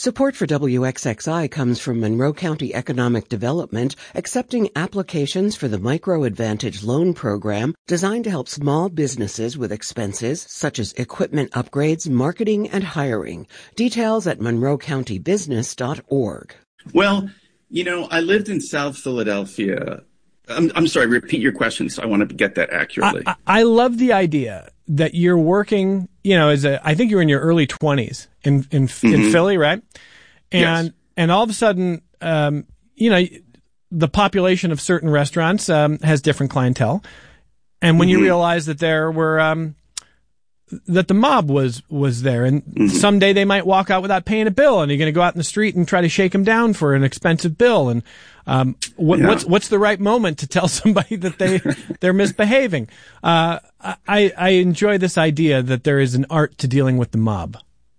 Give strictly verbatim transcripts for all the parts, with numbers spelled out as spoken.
Support for W X X I comes from Monroe County Economic Development, accepting applications for the Micro Advantage Loan Program designed to help small businesses with expenses such as equipment upgrades, marketing, and hiring. Details at monroe county business dot org. Well, you know, I lived in South Philadelphia. I'm, I'm sorry, repeat your question, so I want to get that accurately. I, I love the idea that you're working, you know, as a, I think you're in your early twenties in, in, mm-hmm. in Philly, right? And, yes. and all of a sudden, um, you know, the population of certain restaurants, um, has different clientele. And when mm-hmm. you realize that there were, um, that the mob was, was there, and mm-hmm. someday they might walk out without paying a bill, and you're going to go out in the street and try to shake them down for an expensive bill. And, um, what, yeah. what's, what's the right moment to tell somebody that they, they're misbehaving? Uh, I, I enjoy this idea that there is an art to dealing with the mob.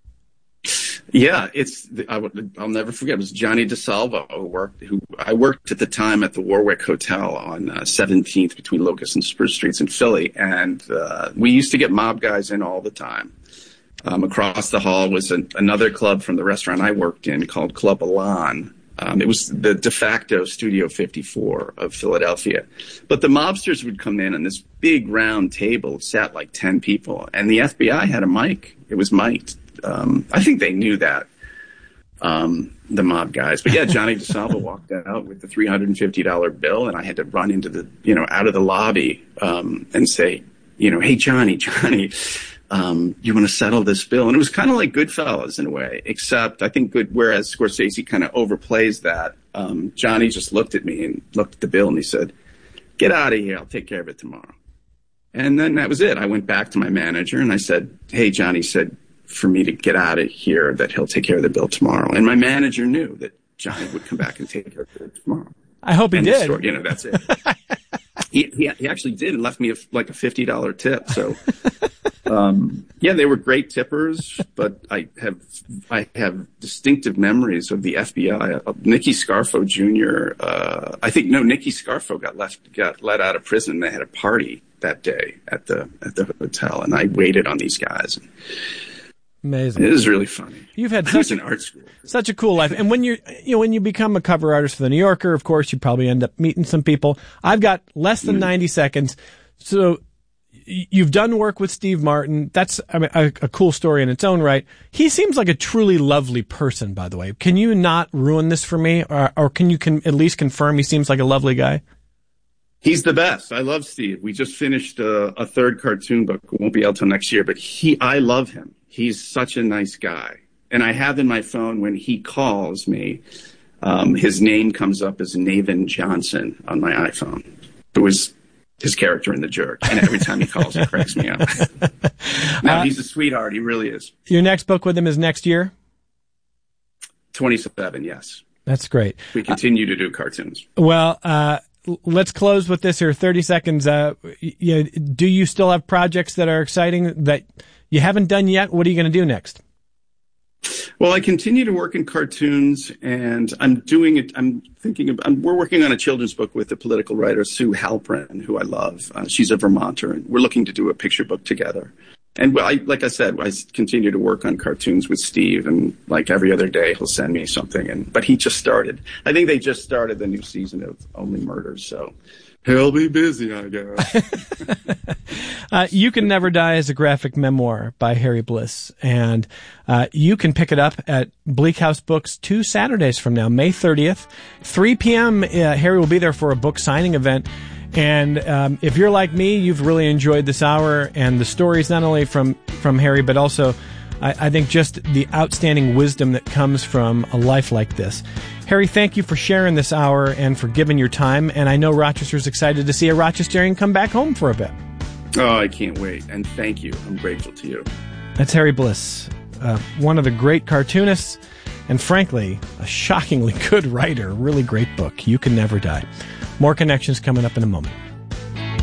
Yeah, it's, I would, I'll never forget. It was Johnny DeSalvo who worked, who I worked at the time at the Warwick Hotel on uh, seventeenth between Locust and Spruce Streets in Philly. And, uh, we used to get mob guys in all the time. Um, across the hall was an, another club from the restaurant I worked in called Club Elan. Um, it was the de facto Studio fifty-four of Philadelphia. But the mobsters would come in on this big round table, sat like ten people, and the F B I had a mic. It was mic'd. Um, I think they knew that, um, the mob guys. But yeah, Johnny DeSalvo walked out with the three hundred fifty dollars bill, and I had to run into the, you know, out of the lobby, um, and say, you know, hey, Johnny, Johnny, um, you want to settle this bill? And it was kind of like Goodfellas in a way, except I think good, whereas Scorsese kind of overplays that, um, Johnny just looked at me and looked at the bill and he said, get out of here. I'll take care of it tomorrow. And then that was it. I went back to my manager and I said, hey, Johnny said for me to get out of here, that he'll take care of the bill tomorrow. And my manager knew that Johnny would come back and take care of it tomorrow. I hope he and did. Story, you know, that's it. he, he he actually did and left me a, like a fifty dollars tip. So, um, yeah, they were great tippers, but I have I have distinctive memories of the F B I. Uh, Nicky Scarfo Junior Uh, I think no, Nicky Scarfo got left got let out of prison. They had a party that day at the at the hotel, and I waited on these guys. And, amazing. It is really funny. You've had such an art school, such a cool life. And when you you know when you become a cover artist for the New Yorker, of course, you probably end up meeting some people. I've got less than mm. ninety seconds, so you've done work with Steve Martin. That's I mean a, a cool story in its own right. He seems like a truly lovely person, by the way. Can you not ruin this for me, or, or can you can at least confirm he seems like a lovely guy? He's the best. I love Steve. We just finished a, a third cartoon book. It won't be out till next year, but he I love him. He's such a nice guy. And I have in my phone when he calls me, um, his name comes up as Navin Johnson on my iPhone. It was his character in The Jerk. And every time he calls, it cracks me up. No, uh, he's a sweetheart. He really is. Your next book with him is next year? twenty-seven, yes. That's great. We continue uh, to do cartoons. Well, uh, let's close with this here. thirty seconds. Uh, you, do you still have projects that are exciting that you haven't done yet? What are you going to do next? Well, I continue to work in cartoons, and I'm doing it. I'm thinking of, I'm, we're working on a children's book with the political writer Sue Halprin, who I love. Uh, she's a Vermonter, and we're looking to do a picture book together. And well, I, like I said, I continue to work on cartoons with Steve, and like every other day, he'll send me something. And but he just started. I think they just started the new season of Only Murders, so he'll be busy, I guess. uh, You Can Never Die is a graphic memoir by Harry Bliss, and uh, you can pick it up at Bleak House Books two Saturdays from now, May thirtieth, three p.m. Uh, Harry will be there for a book signing event. And um, if you're like me, you've really enjoyed this hour and the stories, not only from, from Harry, but also I, I think just the outstanding wisdom that comes from a life like this. Harry, thank you for sharing this hour and for giving your time. And I know Rochester's excited to see a Rochesterian come back home for a bit. Oh, I can't wait. And thank you. I'm grateful to you. That's Harry Bliss, uh, one of the great cartoonists, and frankly, a shockingly good writer. Really great book, You Can Never Die. More Connections coming up in a moment.